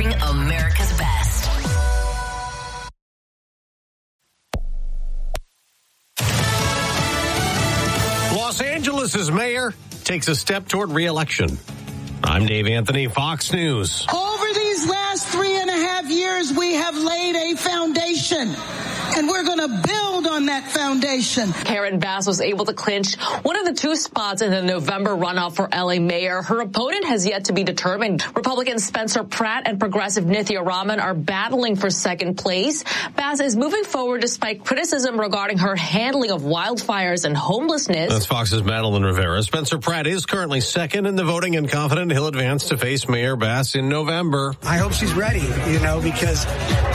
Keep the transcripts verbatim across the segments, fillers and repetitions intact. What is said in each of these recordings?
serving America's best. Los Angeles' mayor takes a step toward re-election. I'm Dave Anthony, Fox News. Over these last three and a half years, we have laid a foundation, and we're going to build on that foundation. Karen Bass was able to clinch one of the two spots in the November runoff for L A mayor. Her opponent has yet to be determined. Republican Spencer Pratt and progressive Nithya Raman are battling for second place. Bass is moving forward despite criticism regarding her handling of wildfires and homelessness. That's Fox's Madeline Rivera. Spencer Pratt is currently second in the voting and confident he'll advance to face Mayor Bass in November. I hope she's ready, you know, because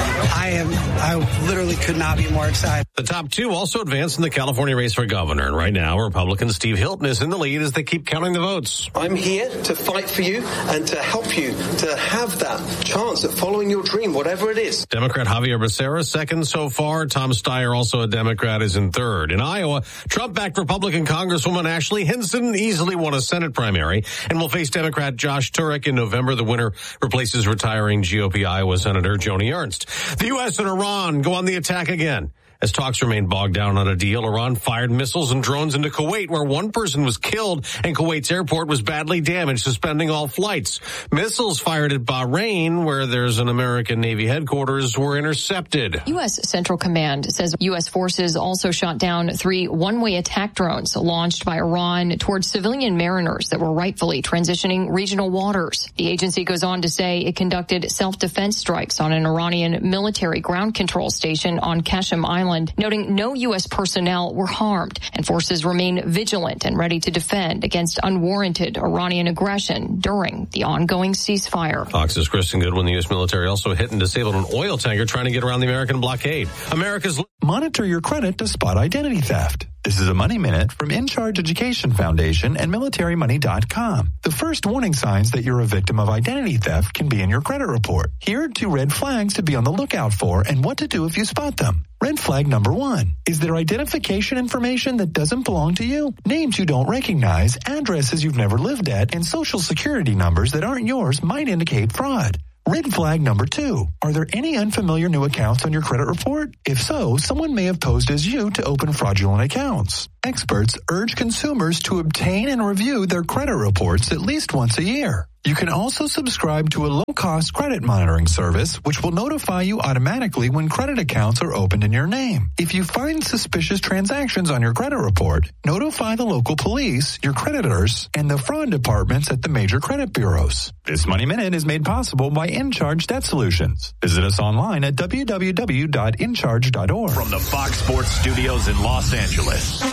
I am, I literally could not be more excited. The top two also advanced in the California race for governor. And right now, Republican Steve Hilton is in the lead as they keep counting the votes. I'm here to fight for you and to help you to have that chance of following your dream, whatever it is. Democrat Javier Becerra second so far. Tom Steyer, also a Democrat, is in third. In Iowa, Trump-backed Republican Congresswoman Ashley Hinson easily won a Senate primary and will face Democrat Josh Turek in November. The winner replaces retiring G O P Iowa Senator Joni Ernst. The U S and Iran go on the attack again. As talks remain bogged down on a deal, Iran fired missiles and drones into Kuwait, where one person was killed and Kuwait's airport was badly damaged, suspending all flights. Missiles fired at Bahrain, where there's an American Navy headquarters, were intercepted. U S Central Command says U S forces also shot down three one-way attack drones launched by Iran towards civilian mariners that were rightfully transitioning regional waters. The agency goes on to say it conducted self-defense strikes on an Iranian military ground control station on Qasem Island, noting no U S personnel were harmed, and forces remain vigilant and ready to defend against unwarranted Iranian aggression during the ongoing ceasefire. Fox's Kristen Goodwin. The U S military also hit and disabled an oil tanker trying to get around the American blockade. America's Monitor your credit to spot identity theft. This is a Money Minute from In Charge Education Foundation and military money dot com. The first warning signs that you're a victim of identity theft can be in your credit report. Here are two red flags to be on the lookout for and what to do if you spot them. Red flag number one. Is there identification information that doesn't belong to you? Names you don't recognize, addresses you've never lived at, and social security numbers that aren't yours might indicate fraud. Red flag number two. Are there any unfamiliar new accounts on your credit report? If so, someone may have posed as you to open fraudulent accounts. Experts urge consumers to obtain and review their credit reports at least once a year. You can also subscribe to a low-cost credit monitoring service, which will notify you automatically when credit accounts are opened in your name. If you find suspicious transactions on your credit report, notify the local police, your creditors, and the fraud departments at the major credit bureaus. This Money Minute is made possible by InCharge Debt Solutions. Visit us online at w w w dot in charge dot org. From the Fox Sports Studios in Los Angeles,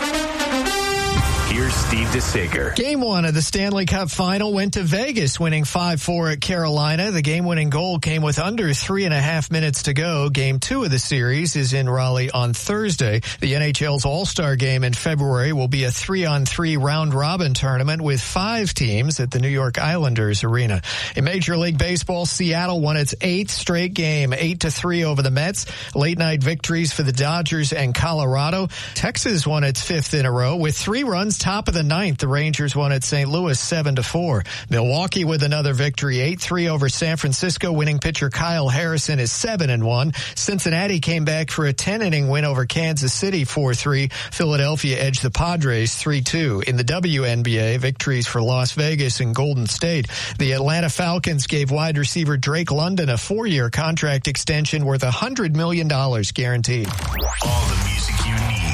here's Steve DeSager. Game one of the Stanley Cup Final went to Vegas, winning five four at Carolina. The game-winning goal came with under three and a half minutes to go. Game two of the series is in Raleigh on Thursday. The N H L's All-Star Game in February will be a three-on-three round-robin tournament with five teams at the New York Islanders Arena. In Major League Baseball, Seattle won its eighth straight game, eight to three over the Mets. Late-night victories for the Dodgers and Colorado. Texas won its fifth in a row with three runs top of the ninth. The Rangers won at Saint Louis seven to four. Milwaukee with another victory, eight three over San Francisco. Winning pitcher Kyle Harrison is seven and one. Cincinnati came back for a ten-inning win over Kansas City four three. Philadelphia edged the Padres three two. In the W N B A, victories for Las Vegas and Golden State. The Atlanta Falcons gave wide receiver Drake London a four-year contract extension worth one hundred million dollars guaranteed. All the music you need